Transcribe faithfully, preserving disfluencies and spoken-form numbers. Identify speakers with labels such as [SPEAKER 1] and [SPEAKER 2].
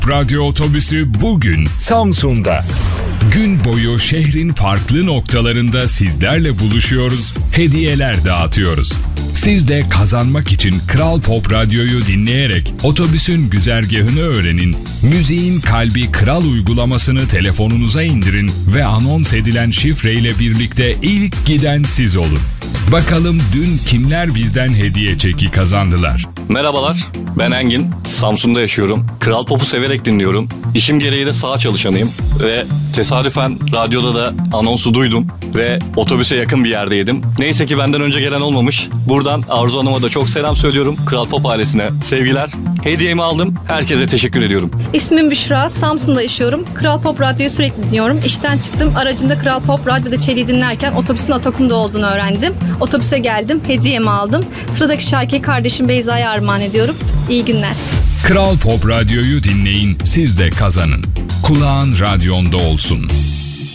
[SPEAKER 1] Radyo otobüsü bugün Samsun'da. Gün boyu şehrin farklı noktalarında sizlerle buluşuyoruz, hediyeler dağıtıyoruz. Siz de kazanmak için Kral Pop Radyo'yu dinleyerek otobüsün güzergahını öğrenin, müziğin kalbi Kral uygulamasını telefonunuza indirin ve anons edilen şifreyle birlikte ilk giden siz olun. Bakalım dün kimler bizden hediye çeki kazandılar?
[SPEAKER 2] Merhabalar, ben Engin. Samsun'da yaşıyorum. Kral Pop'u severek dinliyorum. İşim gereği de sağ çalışanıyım ve tesadüfen radyoda da anonsu duydum ve otobüse yakın bir yerdeydim. Neyse ki benden önce gelen olmamış. Buradan Arzu Hanım'a da çok selam söylüyorum. Kral Pop ailesine sevgiler. Hediyemi aldım. Herkese teşekkür ediyorum.
[SPEAKER 3] İsmim Büşra. Samsun'da yaşıyorum. Kral Pop Radyo'yu sürekli dinliyorum. İşten çıktım. Aracımda Kral Pop Radyo'da Çelik'i dinlerken otobüsün Atakum'da olduğunu öğrendim. Otobüse geldim. Hediyemi aldım. Sıradaki şarkıyı kardeşim Beyza'ya armağan ediyorum. İyi günler.
[SPEAKER 1] Kral Pop Radyo'yu dinleyin, siz de kazanın. Kulağın radyonda olsun.